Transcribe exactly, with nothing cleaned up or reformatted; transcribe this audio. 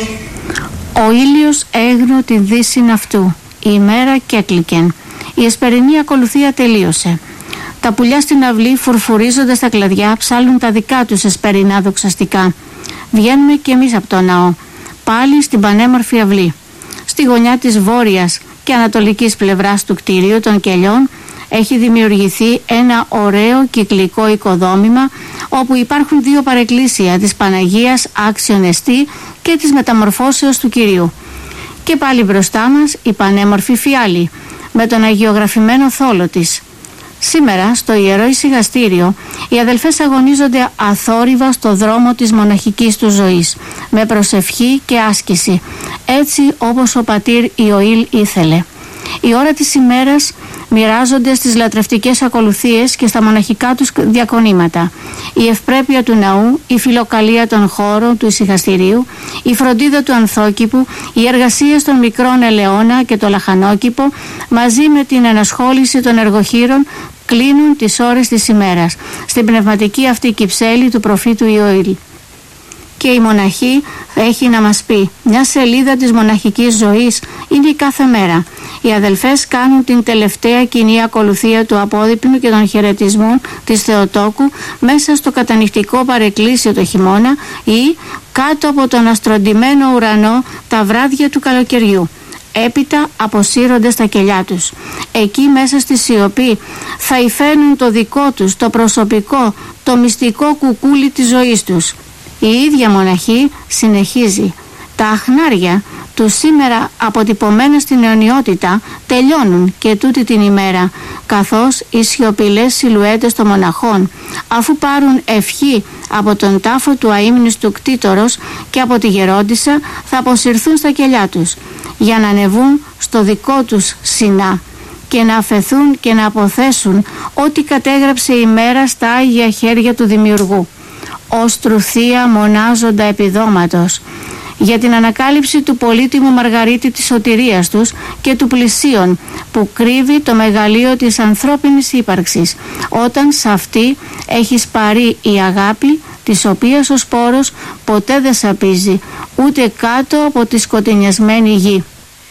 Ο ήλιος έγνω την δύση αυτού, η ημέρα κέκλικεν, η εσπερινή ακολουθία τελείωσε. Τα πουλιά στην αυλή, φουρφουρίζοντας τα κλαδιά, ψάλουν τα δικά τους εσπερινά δοξαστικά. Βγαίνουμε κι εμείς από το ναό, πάλι στην πανέμορφη αυλή. Στη γωνιά της βόρειας και ανατολικής πλευράς του κτηρίου των κελιών έχει δημιουργηθεί ένα ωραίο κυκλικό οικοδόμημα, όπου υπάρχουν δύο παρεκκλήσια της Παναγίας Άξιον Εστί και της Μεταμορφώσεως του Κυρίου. Και πάλι μπροστά μας η πανέμορφη φιάλη με τον αγιογραφημένο θόλο της. Σήμερα στο Ιερό Ησυχαστήριο οι αδελφές αγωνίζονται αθόρυβα στο δρόμο της μοναχικής του ζωής, με προσευχή και άσκηση, έτσι όπως ο πατήρ Ιωήλ ήθελε. Η ώρα της ημέρας μοιράζονται στις λατρευτικές ακολουθίες και στα μοναχικά τους διακονήματα. Η ευπρέπεια του ναού, η φιλοκαλία των χώρων του ησυχαστηρίου, η φροντίδα του ανθόκηπου, οι εργασίες των μικρών ελαιώνα και το λαχανόκηπο, μαζί με την ενασχόληση των εργοχείρων, κλείνουν τις ώρες της ημέρας στην πνευματική αυτή κυψέλη του προφήτου Ιωήλ. Και η μοναχή έχει να μας πει: μια σελίδα της μοναχικής ζωής είναι η κάθε μέρα. Οι αδελφές κάνουν την τελευταία κοινή ακολουθία του απόδειπνου και των χαιρετισμών της Θεοτόκου μέσα στο κατανυχτικό παρεκκλήσιο το χειμώνα ή κάτω από τον αστροντημένο ουρανό τα βράδια του καλοκαιριού. Έπειτα αποσύρονται στα κελιά τους. Εκεί μέσα στη σιωπή θα υφαίνουν το δικό τους, το προσωπικό, το μυστικό κουκούλι της ζωής τους. Η ίδια μοναχή συνεχίζει. Τα αχνάρια του σήμερα αποτυπωμένα στην αιωνιότητα τελειώνουν και τούτη την ημέρα, καθώς οι σιωπηλές σιλουέτες των μοναχών, αφού πάρουν ευχή από τον τάφο του αείμνηστου κτήτορος και από τη γερόντισσα, θα αποσυρθούν στα κελιά τους για να ανεβούν στο δικό τους Σινά και να αφεθούν και να αποθέσουν ό,τι κατέγραψε η μέρα στα άγια χέρια του Δημιουργού, ως τρουθία μονάζοντα επιδόματος, για την ανακάλυψη του πολύτιμου Μαργαρίτη της σωτηρίας τους και του πλησίον που κρύβει το μεγαλείο της ανθρώπινης ύπαρξης, όταν σε αυτή έχει σπαρεί η αγάπη, της οποίας ο σπόρος ποτέ δεν σαπίζει ούτε κάτω από τη σκοτεινιασμένη γη.